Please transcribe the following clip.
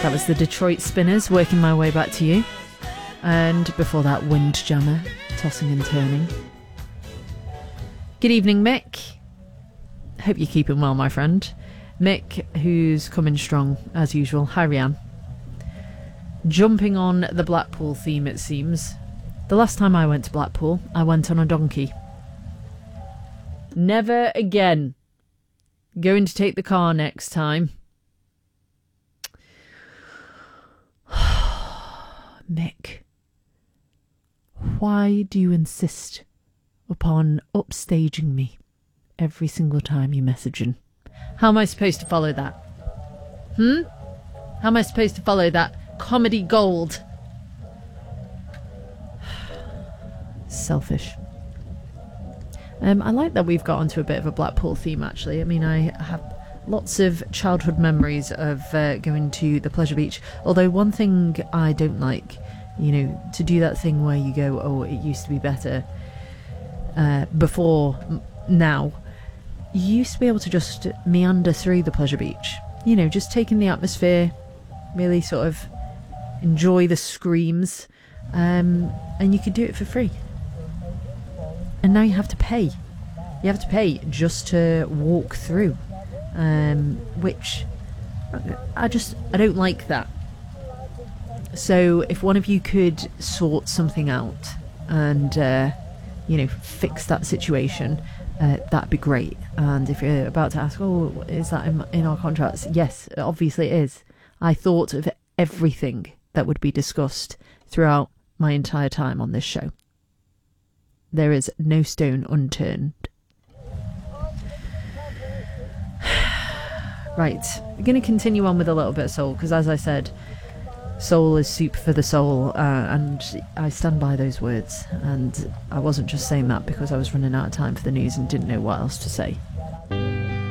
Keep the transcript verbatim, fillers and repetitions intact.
That was the Detroit Spinners, Working My Way Back to You. And before that, Windjammer, Tossing and Turning. Good evening, Mick. Hope you're keeping well, my friend. Mick, who's coming strong, as usual. Hi, Rianne. Jumping on the Blackpool theme, it seems. The last time I went to Blackpool, I went on a donkey. Never again. Going to take the car next time. Mick, why do you insist upon upstaging me every single time you message in? How am I supposed to follow that? Hmm? How am I supposed to follow that comedy gold? Selfish. Um, I like that we've got onto a bit of a Blackpool theme, actually. I mean, I have lots of childhood memories of uh, going to the Pleasure Beach. Although one thing I don't like, you know, to do that thing where you go, oh, it used to be better uh, before now. You used to be able to just meander through the Pleasure Beach. You know, just take in the atmosphere, really sort of enjoy the screams, um, and you could do it for free. And now you have to pay. You have to pay just to walk through. Um, which I just I don't like that. So if one of you could sort something out and uh, you know, fix that situation, uh, that'd be great. And if you're about to ask, oh, is that in, in our contracts? Yes, obviously it is. I thought of everything that would be discussed throughout my entire time on this show. There is no stone unturned. Right, we're going to continue on with a little bit of soul, because as I said, soul is soup for the soul, uh, and I stand by those words, and I wasn't just saying that because I was running out of time for the news and didn't know what else to say.